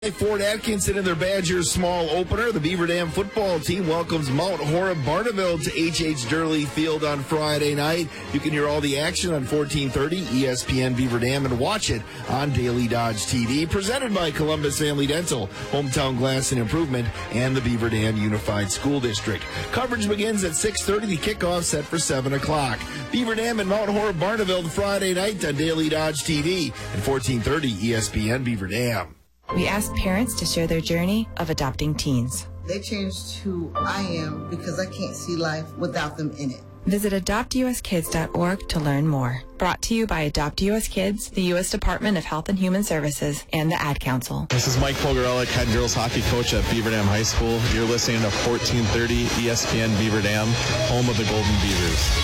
Fort Atkinson in their Badgers small opener. The Beaver Dam football team welcomes Mount Horeb Barneville to H.H. Durley Field on Friday night. You can hear all the action on 1430 ESPN Beaver Dam and watch it on Daily Dodge TV. Presented by Columbus Family Dental, Hometown Glass and Improvement, and the Beaver Dam Unified School District. Coverage begins at 6:30. The kickoff set for 7 o'clock. Beaver Dam and Mount Horeb Barneville Friday night on Daily Dodge TV and 1430 ESPN Beaver Dam. We asked parents to share their journey of adopting teens. They changed who I am because I can't see life without them in it. Visit adoptuskids.org to learn more. Brought to you by Adopt US Kids, the U.S. Department of Health and Human Services, and the Ad Council. This is Mike Polgarellic, head girls hockey coach at Beaver Dam High School. You're listening to 1430 ESPN Beaver Dam, home of the Golden Beavers.